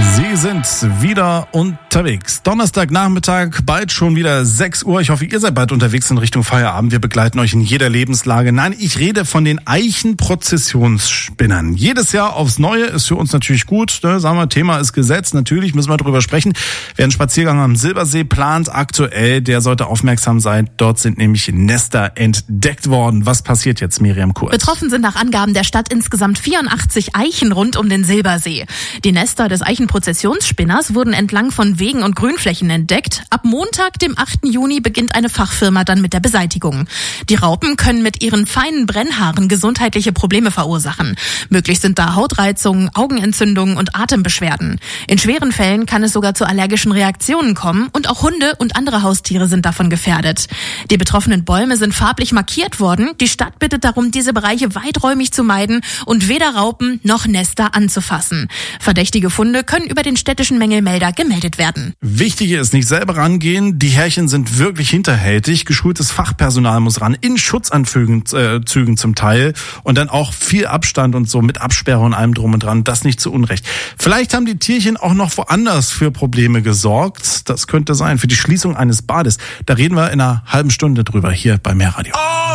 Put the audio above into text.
Sie sind wieder unterwegs. Donnerstagnachmittag, bald schon wieder 6 Uhr. Ich hoffe, ihr seid bald unterwegs in Richtung Feierabend. Wir begleiten euch in jeder Lebenslage. Nein, ich rede von den Eichenprozessionsspinnern. Jedes Jahr aufs Neue ist für uns natürlich gut. Ne? Sagen wir, Thema ist gesetzt. Natürlich müssen wir drüber sprechen. Wer einen Spaziergang am Silbersee plant aktuell, der sollte aufmerksam sein. Dort sind nämlich Nester entdeckt worden. Was passiert jetzt, Miriam Kurz? Betroffen sind nach Angaben der Stadt insgesamt 84 Eichen rund um den Silbersee. Die Nester des Eichenprozessionsspinners wurden entlang von Wegen und Grünflächen entdeckt. Ab Montag, dem 8. Juni, beginnt eine Fachfirma dann mit der Beseitigung. Die Raupen können mit ihren feinen Brennhaaren gesundheitliche Probleme verursachen. Möglich sind da Hautreizungen, Augenentzündungen und Atembeschwerden. In schweren Fällen kann es sogar zu allergischen Reaktionen kommen und auch Hunde und andere Haustiere sind davon gefährdet. Die betroffenen Bäume sind farblich markiert worden. Die Stadt bittet darum, diese Bereiche weiträumig zu meiden und weder Raupen noch Nester anzufassen. Verdächtige Funde können über den städtischen Mängelmelder gemeldet werden. Wichtig ist, nicht selber rangehen. Die Härchen sind wirklich hinterhältig. Geschultes Fachpersonal muss ran, in Schutzanzügen zum Teil. Und dann auch viel Abstand und so mit Absperre und allem drum und dran. Das nicht zu Unrecht. Vielleicht haben die Tierchen auch noch woanders für Probleme gesorgt. Das könnte sein, für die Schließung eines Bades. Da reden wir in einer halben Stunde drüber hier bei Mehrradio.